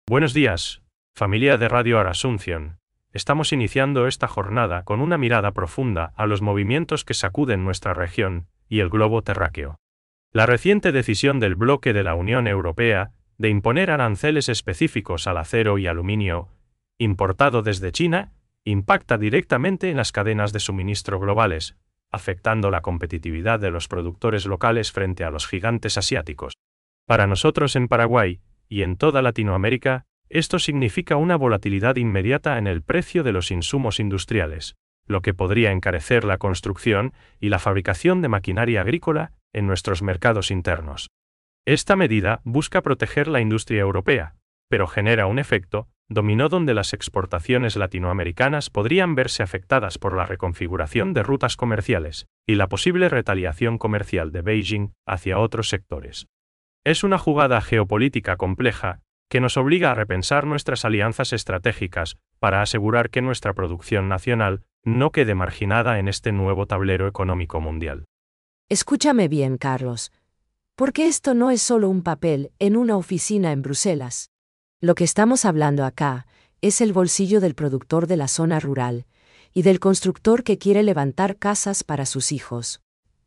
Buenos días, familia de Radio Asunción. Estamos iniciando esta jornada con una mirada profunda a los movimientos que sacuden nuestra región y el globo terráqueo. La reciente decisión del bloque de la Unión Europea de imponer aranceles específicos al acero y aluminio importado desde China impacta directamente en las cadenas de suministro globales, afectando la competitividad de los productores locales frente a los gigantes asiáticos. Para nosotros en Paraguay y en toda Latinoamérica, esto significa una volatilidad inmediata en el precio de los insumos industriales, lo que podría encarecer la construcción y la fabricación de maquinaria agrícola en nuestros mercados internos. Esta medida busca proteger la industria europea, pero genera un efecto dominó donde las exportaciones latinoamericanas podrían verse afectadas por la reconfiguración de rutas comerciales y la posible retaliación comercial de Beijing hacia otros sectores. Es una jugada geopolítica compleja que nos obliga a repensar nuestras alianzas estratégicas para asegurar que nuestra producción nacional no quede marginada en este nuevo tablero económico mundial. Escúchame bien, Carlos, porque esto no es solo un papel en una oficina en Bruselas. Lo que estamos hablando acá es el bolsillo del productor de la zona rural y del constructor que quiere levantar casas para sus hijos.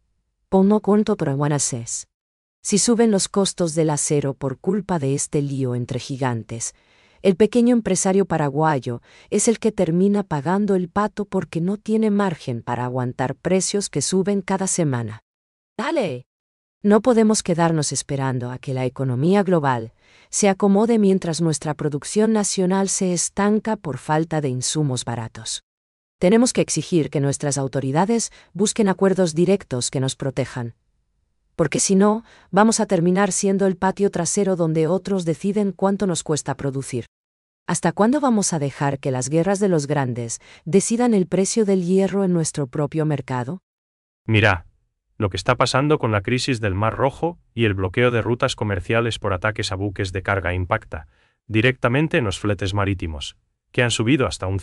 Pongo cuento por Guanaces. Si suben los costos del acero por culpa de este lío entre gigantes, el pequeño empresario paraguayo es el que termina pagando el pato porque no tiene margen para aguantar precios que suben cada semana. ¡Dale! No podemos quedarnos esperando a que la economía global se acomode mientras nuestra producción nacional se estanca por falta de insumos baratos. Tenemos que exigir que nuestras autoridades busquen acuerdos directos que nos protejan. Porque si no, vamos a terminar siendo el patio trasero donde otros deciden cuánto nos cuesta producir. ¿Hasta cuándo vamos a dejar que las guerras de los grandes decidan el precio del hierro en nuestro propio mercado? Mira, lo que está pasando con la crisis del Mar Rojo y el bloqueo de rutas comerciales por ataques a buques de carga impacta directamente en los fletes marítimos, que han subido hasta un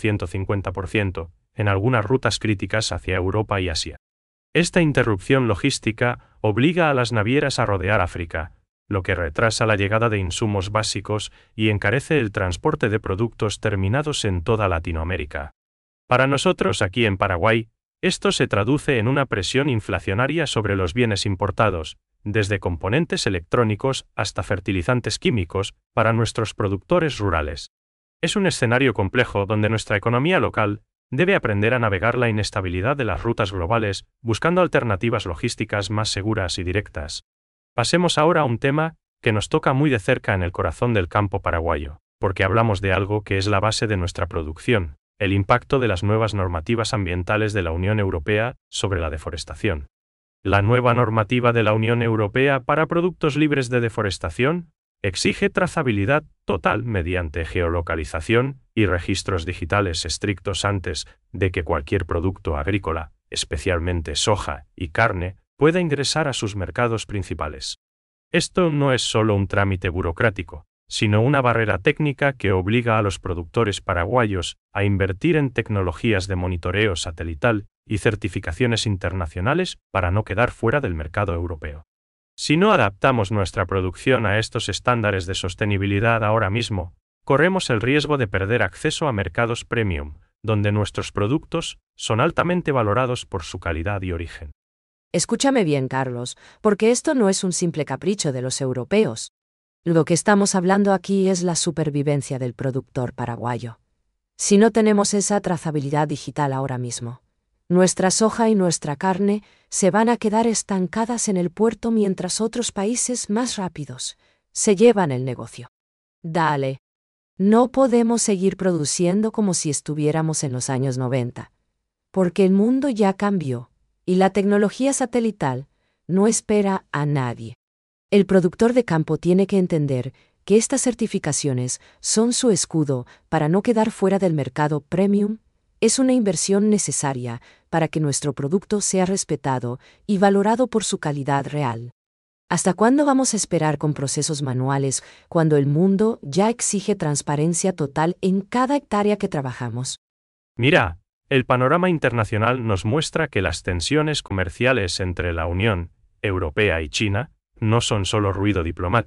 150% en algunas rutas críticas hacia Europa y Asia. Esta interrupción logística obliga a las navieras a rodear África, lo que retrasa la llegada de insumos básicos y encarece el transporte de productos terminados en toda Latinoamérica. Para nosotros aquí en Paraguay, esto se traduce en una presión inflacionaria sobre los bienes importados, desde componentes electrónicos hasta fertilizantes químicos, para nuestros productores rurales. Es un escenario complejo donde nuestra economía local debe aprender a navegar la inestabilidad de las rutas globales, buscando alternativas logísticas más seguras y directas. Pasemos ahora a un tema que nos toca muy de cerca en el corazón del campo paraguayo, porque hablamos de algo que es la base de nuestra producción: el impacto de las nuevas normativas ambientales de la Unión Europea sobre la deforestación. La nueva normativa de la Unión Europea para productos libres de deforestación exige trazabilidad total mediante geolocalización y registros digitales estrictos antes de que cualquier producto agrícola, especialmente soja y carne, pueda ingresar a sus mercados principales. Esto no es solo un trámite burocrático, sino una barrera técnica que obliga a los productores paraguayos a invertir en tecnologías de monitoreo satelital y certificaciones internacionales para no quedar fuera del mercado europeo. Si no adaptamos nuestra producción a estos estándares de sostenibilidad ahora mismo, corremos el riesgo de perder acceso a mercados premium, donde nuestros productos son altamente valorados por su calidad y origen. Escúchame bien, Carlos, porque esto no es un simple capricho de los europeos. Lo que estamos hablando aquí es la supervivencia del productor paraguayo. Si no tenemos esa trazabilidad digital ahora mismo, nuestra soja y nuestra carne se van a quedar estancadas en el puerto mientras otros países más rápidos se llevan el negocio. Dale. No podemos seguir produciendo como si estuviéramos en los años 90, porque el mundo ya cambió y la tecnología satelital no espera a nadie. El productor de campo tiene que entender que estas certificaciones son su escudo para no quedar fuera del mercado premium. Es una inversión necesaria para que nuestro producto sea respetado y valorado por su calidad real. ¿Hasta cuándo vamos a esperar con procesos manuales cuando el mundo ya exige transparencia total en cada hectárea que trabajamos? Mira, el panorama internacional nos muestra que las tensiones comerciales entre la Unión Europea y China no son solo ruido diplomático,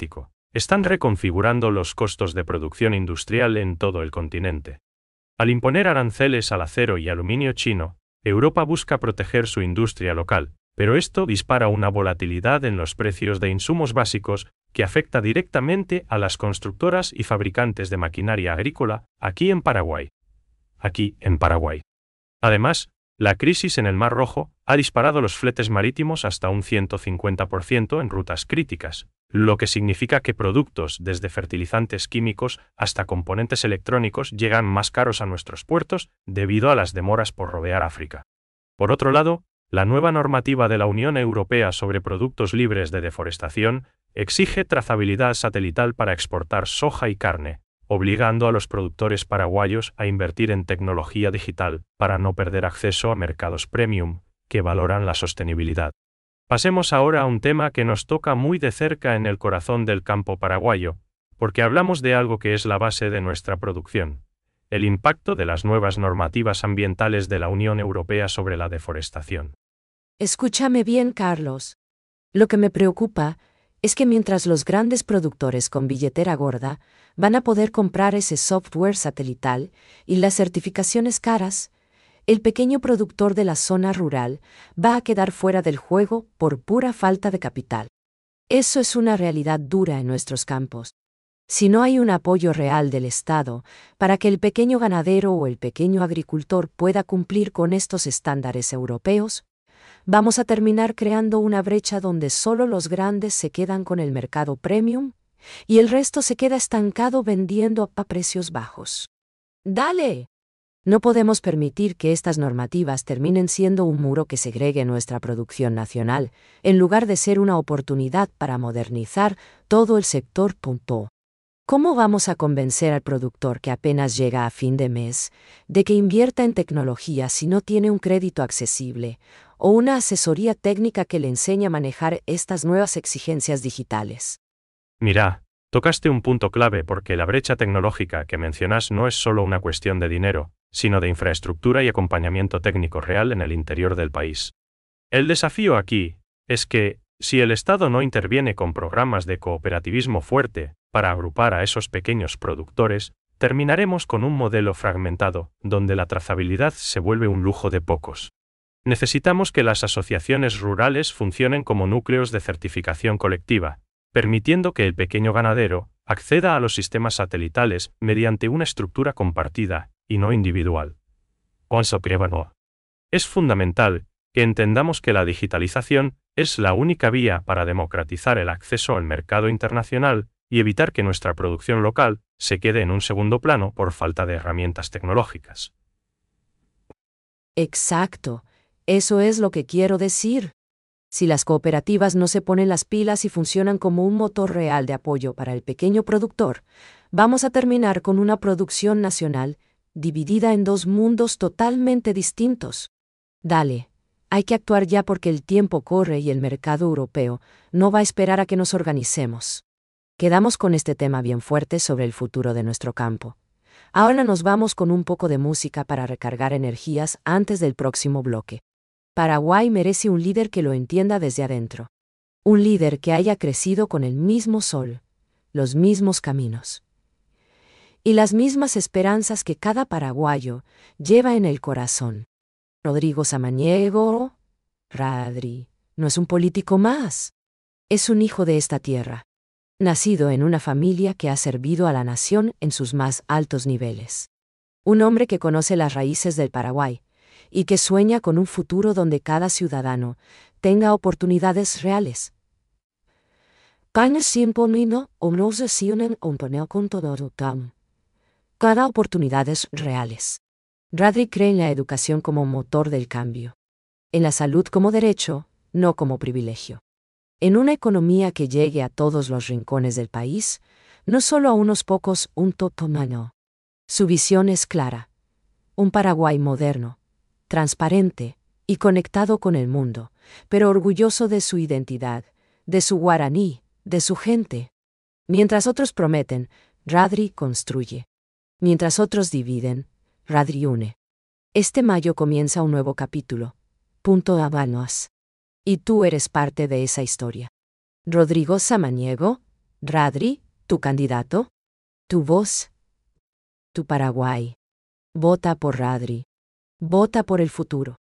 están reconfigurando los costos de producción industrial en todo el continente. Al imponer aranceles al acero y aluminio chino, Europa busca proteger su industria local, pero esto dispara una volatilidad en los precios de insumos básicos que afecta directamente a las constructoras y fabricantes de maquinaria agrícola aquí en Paraguay. Además, la crisis en el Mar Rojo ha disparado los fletes marítimos hasta un 150% en rutas críticas, lo que significa que productos desde fertilizantes químicos hasta componentes electrónicos llegan más caros a nuestros puertos debido a las demoras por rodear África. Por otro lado, la nueva normativa de la Unión Europea sobre productos libres de deforestación exige trazabilidad satelital para exportar soja y carne, obligando a los productores paraguayos a invertir en tecnología digital para no perder acceso a mercados premium, que valoran la sostenibilidad. Pasemos ahora a un tema que nos toca muy de cerca en el corazón del campo paraguayo, porque hablamos de algo que es la base de nuestra producción: el impacto de las nuevas normativas ambientales de la Unión Europea sobre la deforestación. Escúchame bien, Carlos. Lo que me preocupa es que mientras los grandes productores con billetera gorda van a poder comprar ese software satelital y las certificaciones caras, el pequeño productor de la zona rural va a quedar fuera del juego por pura falta de capital. Eso es una realidad dura en nuestros campos. Si no hay un apoyo real del Estado para que el pequeño ganadero o el pequeño agricultor pueda cumplir con estos estándares europeos, vamos a terminar creando una brecha donde solo los grandes se quedan con el mercado premium y el resto se queda estancado vendiendo a precios bajos. ¡Dale! No podemos permitir que estas normativas terminen siendo un muro que segregue nuestra producción nacional, en lugar de ser una oportunidad para modernizar todo el sector. ¿Cómo vamos a convencer al productor que apenas llega a fin de mes de que invierta en tecnología si no tiene un crédito accesible o una asesoría técnica que le enseñe a manejar estas nuevas exigencias digitales? Mira, tocaste un punto clave porque la brecha tecnológica que mencionas no es solo una cuestión de dinero, sino de infraestructura y acompañamiento técnico real en el interior del país. El desafío aquí es que, si el Estado no interviene con programas de cooperativismo fuerte para agrupar a esos pequeños productores, terminaremos con un modelo fragmentado, donde la trazabilidad se vuelve un lujo de pocos. Necesitamos que las asociaciones rurales funcionen como núcleos de certificación colectiva, permitiendo que el pequeño ganadero acceda a los sistemas satelitales mediante una estructura compartida y no individual. Es fundamental que entendamos que la digitalización es la única vía para democratizar el acceso al mercado internacional y evitar que nuestra producción local se quede en un segundo plano por falta de herramientas tecnológicas. Exacto, eso es lo que quiero decir. Si las cooperativas no se ponen las pilas y funcionan como un motor real de apoyo para el pequeño productor, vamos a terminar con una producción nacional dividida en dos mundos totalmente distintos. Dale, hay que actuar ya porque el tiempo corre y el mercado europeo no va a esperar a que nos organicemos. Quedamos con este tema bien fuerte sobre el futuro de nuestro campo. Ahora nos vamos con un poco de música para recargar energías antes del próximo bloque. Paraguay merece un líder que lo entienda desde adentro. Un líder que haya crecido con el mismo sol, los mismos caminos y las mismas esperanzas que cada paraguayo lleva en el corazón. Rodrigo Samaniego, Radri, no es un político más. Es un hijo de esta tierra, nacido en una familia que ha servido a la nación en sus más altos niveles. Un hombre que conoce las raíces del Paraguay y que sueña con un futuro donde cada ciudadano tenga oportunidades reales. Cada oportunidades reales. Radri cree en la educación como motor del cambio. En la salud como derecho, no como privilegio. En una economía que llegue a todos los rincones del país, no solo a unos pocos, un totomano. Su visión es clara. Un Paraguay moderno, transparente y conectado con el mundo, pero orgulloso de su identidad, de su guaraní, de su gente. Mientras otros prometen, Radri construye. Mientras otros dividen, Radri une. Este mayo comienza un nuevo capítulo. Habanos. Y tú eres parte de esa historia. Rodrigo Samaniego, Radri, tu candidato. Tu voz. Tu Paraguay. Vota por Radri. Vota por el futuro.